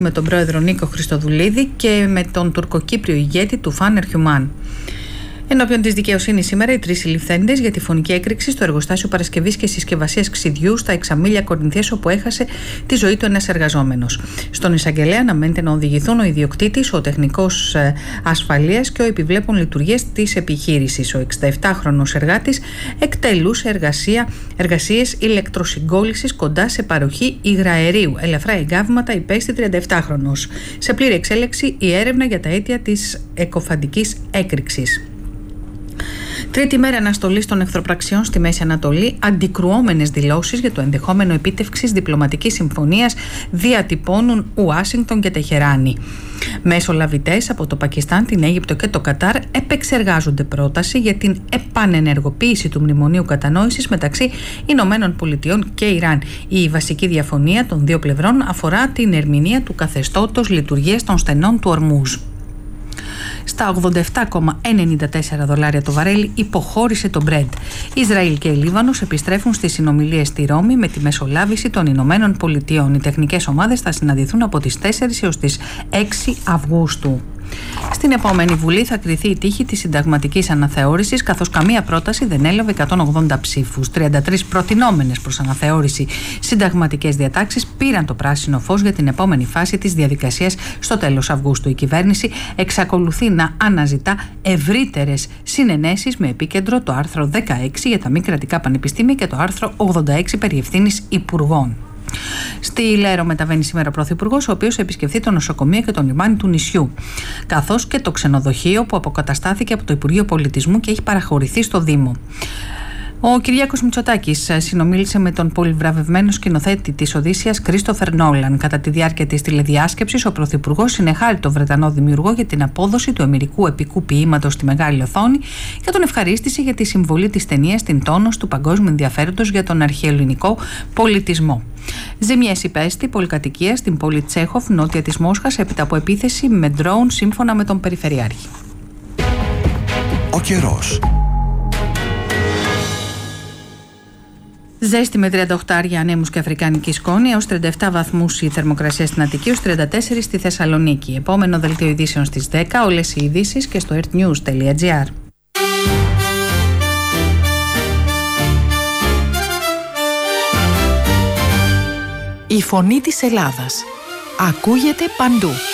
με τον πρόεδρο Νίκο Χριστοδουλίδη και με τον τουρκοκύπριο ηγέτη του Φαν Ερχιουμάν. Ενώπιον της δικαιοσύνης σήμερα, οι τρεις συλληφθέντες για τη φωνική έκρηξη στο εργοστάσιο παρασκευής και συσκευασίας ξυδιού στα Εξαμήλια Κορινθίας, όπου έχασε τη ζωή του ένας εργαζόμενος. Στον εισαγγελέα αναμένεται να οδηγηθούν ο ιδιοκτήτης, ο τεχνικός ασφαλείας και ο επιβλέπων λειτουργίας της επιχείρησης. Ο 67χρονος εργάτης εκτελούσε εργασίες ηλεκτροσυγκόλλησης κοντά σε παροχή υγραερίου. Ελαφρά εγκάβματα υπέστη 37χρονος. Σε πλήρη εξέλιξη η έρευνα για τα αίτια της εκοφαντικής έκρηξης. Τρίτη μέρα αναστολής των εχθροπραξιών στη Μέση Ανατολή, αντικρουόμενες δηλώσεις για το ενδεχόμενο επίτευξης διπλωματικής συμφωνίας διατυπώνουν Ουάσιγκτον και Τεχεράνη. Μεσολαβητές από το Πακιστάν, την Αίγυπτο και το Κατάρ επεξεργάζονται πρόταση για την επανενεργοποίηση του μνημονίου κατανόησης μεταξύ Ηνωμένων Πολιτειών και Ιράν. Η βασική διαφωνία των δύο πλευρών αφορά την ερμηνεία του καθεστώτος λειτουργίας των στενών του Ορμούζ. Στα $87,94 το βαρέλι υποχώρησε το Brent. Ισραήλ και Λίβανος επιστρέφουν στις συνομιλίες στη Ρώμη με τη μεσολάβηση των Ηνωμένων Πολιτειών. Οι τεχνικές ομάδες θα συναντηθούν από τις 4 έως τις 6 Αυγούστου. Στην επόμενη Βουλή θα κριθεί η τύχη της συνταγματικής αναθεώρησης, καθώς καμία πρόταση δεν έλαβε 180 ψήφους. 33 προτινόμενες προς αναθεώρηση συνταγματικές διατάξεις πήραν το πράσινο φως για την επόμενη φάση της διαδικασίας στο τέλος Αυγούστου. Η κυβέρνηση εξακολουθεί να αναζητά ευρύτερες συνενέσεις με επίκεντρο το άρθρο 16 για τα μη κρατικά πανεπιστήμια και το άρθρο 86 περί ευθύνης υπουργών. Στη Λέρο μεταβαίνει σήμερα ο Πρωθυπουργός, ο οποίος θα επισκεφθεί το νοσοκομείο και το λιμάνι του νησιού, καθώς και το ξενοδοχείο που αποκαταστάθηκε από το Υπουργείο Πολιτισμού και έχει παραχωρηθεί στο Δήμο. Ο Κυριάκος Μητσοτάκης συνομίλησε με τον πολυβραβευμένο σκηνοθέτη της Οδύσσειας Κρίστοφερ Νόλαν. Κατά τη διάρκεια της τηλεδιάσκεψης, ο Πρωθυπουργός συνεχάρει τον Βρετανό δημιουργό για την απόδοση του αμερικού επικού ποίηματος στη μεγάλη οθόνη και τον ευχαρίστησε για τη συμβολή της ταινίας στην τόνωση του παγκόσμιου ενδιαφέροντος για τον αρχαιοελληνικό πολιτισμό. Ζημιές υπέστη πολυκατοικία στην πόλη Τσέχοφ, νότια της Μόσχας, έπειτα από επίθεση με ντρόουν, σύμφωνα με τον Περιφερειάρχη. Ο καιρός. Ζέστη με 38 ανέμους και αφρικανική σκόνη, έως 37 βαθμούς η θερμοκρασία στην Αττική, έως 34 στη Θεσσαλονίκη. Επόμενο δελτίο ειδήσεων στις 10, όλες οι ειδήσεις και στο earthnews.gr. Η φωνή της Ελλάδας ακούγεται παντού.